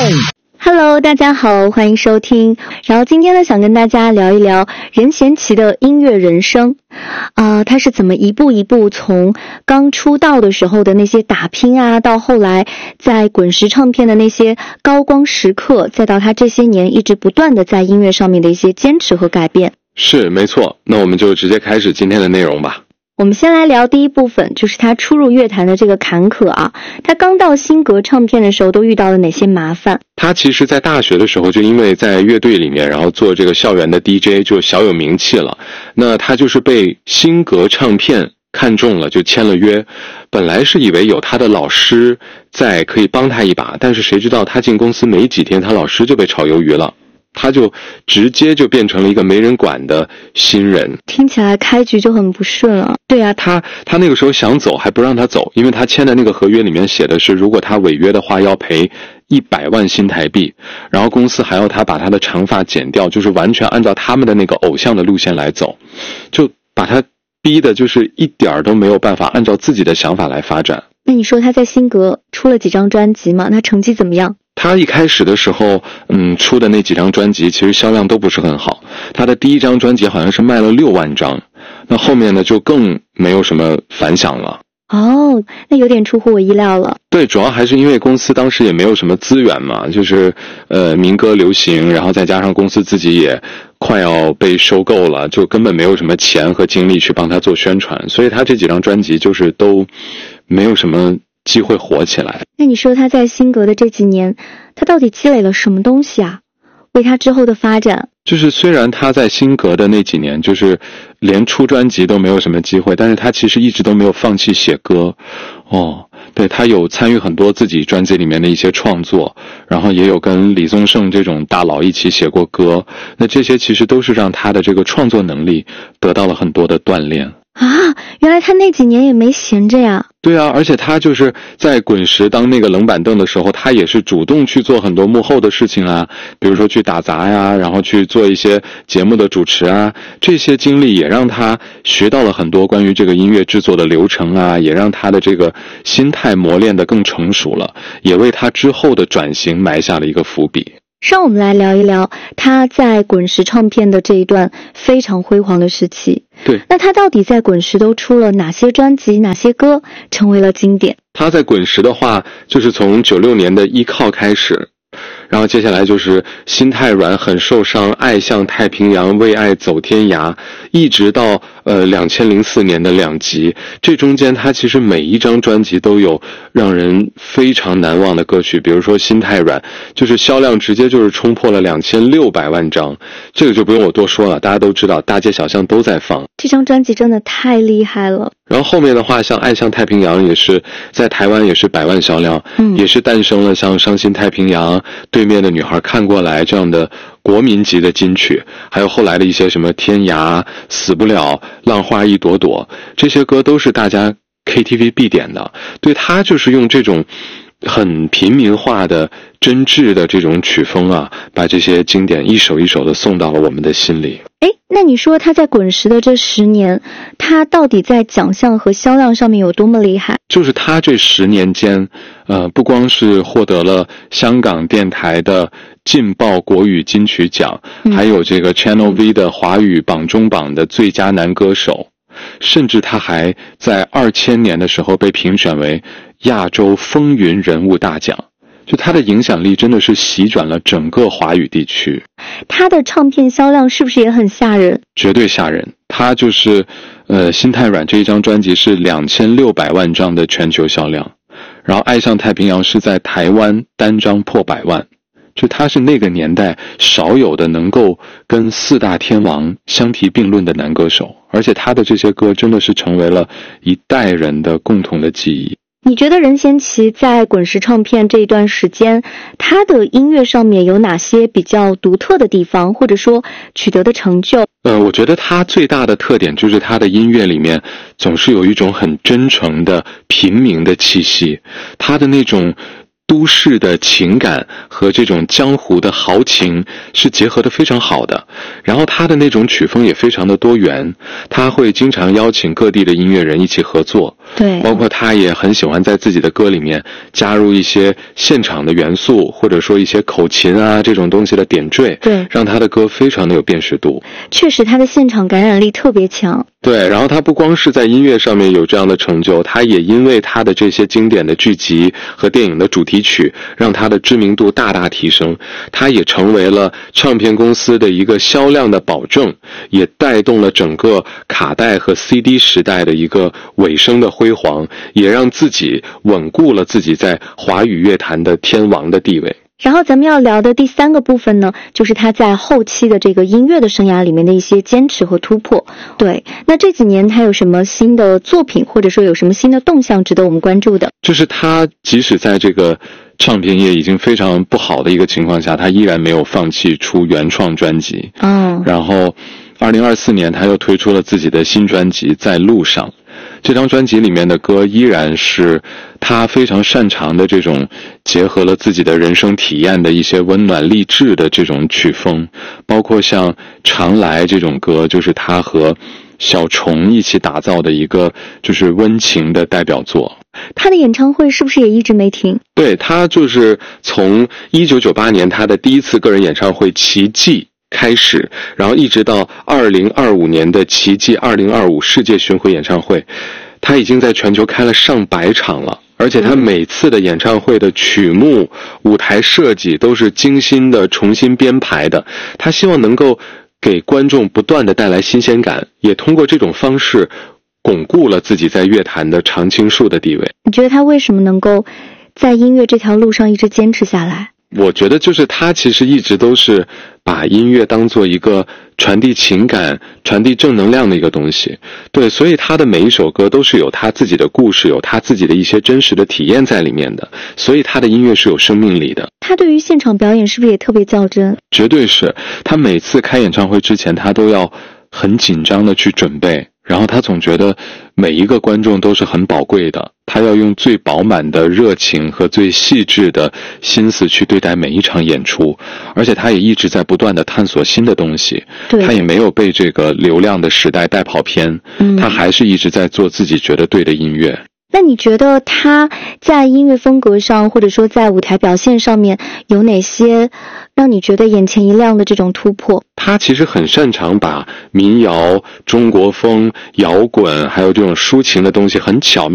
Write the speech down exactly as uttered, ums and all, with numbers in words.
Hello， 大家好，欢迎收听。然后今天呢，想跟大家聊一聊任贤齐的音乐人生。啊、呃，他是怎么一步一步从刚出道的时候的那些打拼啊，到后来在滚石唱片的那些高光时刻，再到他这些年一直不断的在音乐上面的一些坚持和改变。 是，没错。那我们就直接开始今天的内容吧。 我们先来聊第一部分，就是他初入乐坛的这个坎坷啊。他刚到新格唱片的时候都遇到了哪些麻烦？ 他其实在大学的时候就因为在乐队里面，然后做这个校园的 D J 就小有名气了。那他就是被新格唱片看中了，就签了约。本来是以为有他的老师在可以帮他一把，但是谁知道他进公司没几天，他老师就被炒鱿鱼了。他就直接就变成了一个没人管的新人， 听起来开局就很不顺啊。对啊， 他他那个时候想走还不让他走，因为他签的那个合约里面写的是，如果他违约的话要赔一百万新台币，然后公司还要他把他的长发剪掉，就是完全按照他们的那个偶像的路线来走，就把他逼的就是一点都没有办法按照自己的想法来发展。 那你说他在新格出了几张专辑嘛？那成绩怎么样？ 他一开始的时候，嗯，出的那几张专辑其实销量都不是很好。他的第一张专辑好像是卖了六万张，那后面呢就更没有什么反响了。 哦，那有点出乎我意料了。 对，主要还是因为公司当时也没有什么资源嘛，就是呃民歌流行，然后再加上公司自己也快要被收购了，就根本没有什么钱和精力去帮他做宣传，所以他这几张专辑就是都没有什么机会火起来。 那你说他在新格的这几年，他到底积累了什么东西啊？为他之后的发展， 就是虽然他在新格的那几年就是连出专辑都没有什么机会，但是他其实一直都没有放弃写歌。哦，对，他有参与很多自己专辑里面的一些创作，然后也有跟李宗盛这种大佬一起写过歌，那这些其实都是让他的这个创作能力得到了很多的锻炼。 啊，原来他那几年也没闲着呀。 对啊，而且他就是在滚石当那个冷板凳的时候，他也是主动去做很多幕后的事情啊，比如说去打杂呀，然后去做一些节目的主持啊，这些经历也让他学到了很多关于这个音乐制作的流程啊，也让他的这个心态磨练得更成熟了，也为他之后的转型埋下了一个伏笔。 让我们来聊一聊他在滚石唱片的这一段非常辉煌的时期。 对， 那他到底在滚石都出了哪些专辑，哪些歌成为了经典？ 他在滚石的话，就是从九六年的依靠开始，然后接下来就是心太软、很受伤、爱向太平洋、为爱走天涯，一直到呃两千零四年的两极。这中间他其实每一张专辑都有让人非常难忘的歌曲，比如说心太软，就是销量直接就是冲破了两千六百万张，这个就不用我多说了，大家都知道，大街小巷都在放。 这张专辑真的太厉害了。 然后后面的话，像爱向太平洋也是在台湾也是百万销量，嗯，也是诞生了像伤心太平洋、对面的女孩看过来这样的国民级的金曲，还有后来的一些什么天涯、死不了、浪花一朵朵，这些歌都是大家 K T V 必点的。对，他就是用这种很平民化的真挚的这种曲风啊，把这些经典一首一首的送到了我们的心里。 诶，那你说他在滚石的这十年，他到底在奖项和销量上面有多么厉害？ 就是他这十年间，呃，不光是获得了香港电台的劲爆国语金曲奖，嗯，还有这个 Channel V 的华语榜中榜的最佳男歌手，甚至他还在二千年的时候被评选为亚洲风云人物大奖。就他的影响力真的是席卷了整个华语地区。 他的唱片销量是不是也很吓人？ 绝对吓人。他就是呃心太软这一张专辑是两千六百万张的全球销量，然后爱向太平洋是在台湾单张破百万，就他是那个年代少有的能够跟四大天王相提并论的男歌手，而且他的这些歌真的是成为了一代人的共同的记忆。 你觉得任贤齐在滚石唱片这一段时间，他的音乐上面有哪些比较独特的地方，或者说取得的成就？ 呃，我觉得他最大的特点就是他的音乐里面总是有一种很真诚的平民的气息，他的那种都市的情感和这种江湖的豪情是结合得非常好的。然后他的那种曲风也非常的多元，他会经常邀请各地的音乐人一起合作， 对， 包括他也很喜欢在自己的歌里面加入一些现场的元素，或者说一些口琴啊这种东西的点缀， 对， 让他的歌非常的有辨识度。 确实他的现场感染力特别强。 对，然后他不光是在音乐上面有这样的成就，他也因为他的这些经典的剧集和电影的主题曲，让他的知名度大大提升，他也成为了唱片公司的一个销量的保证，也带动了整个卡带和 C D 时代的一个尾声的辉煌，也让自己稳固了自己在华语乐坛的天王的地位。 然后咱们要聊的第三个部分呢，就是他在后期的这个音乐的生涯里面的一些坚持和突破。对，那这几年他有什么新的作品，或者说有什么新的动向值得我们关注的？ 就是他即使在这个唱片业已经非常不好的一个情况下，他依然没有放弃出原创专辑。 嗯， 然后二零二四年他又推出了自己的新专辑《在路上》。这张专辑里面的歌依然是他非常擅长的这种结合了自己的人生体验的一些温暖励志的这种曲风，包括像《常来》这种歌，就是他和小虫一起打造的一个就是温情的代表作。 他的演唱会是不是也一直没停？ 对，他就是从一九九八年他的第一次个人演唱会《奇迹》开始，然后一直到二零二五年的奇迹二零二五世界巡回演唱会，他已经在全球开了上百场了，而且他每次的演唱会的曲目、舞台设计都是精心的重新编排的，他希望能够给观众不断的带来新鲜感，也通过这种方式巩固了自己在乐坛的常青树的地位。 你觉得他为什么能够在音乐这条路上一直坚持下来？ 我觉得就是他其实一直都是把音乐当做一个传递情感、传递正能量的一个东西。对，所以他的每一首歌都是有他自己的故事，有他自己的一些真实的体验在里面的，所以他的音乐是有生命力的。 他对于现场表演是不是也特别较真？ 绝对是，他每次开演唱会之前他都要很紧张的去准备，然后他总觉得每一个观众都是很宝贵的，他要用最饱满的热情和最细致的心思去对待每一场演出，而且他也一直在不断的探索新的东西，他也没有被这个流量的时代带跑偏，嗯，他还是一直在做自己觉得对的音乐。 那你觉得他在音乐风格上，或者说在舞台表现上面有哪些让你觉得眼前一亮的这种突破？ 他其实很擅长把民谣、中国风、摇滚还有这种抒情的东西很巧妙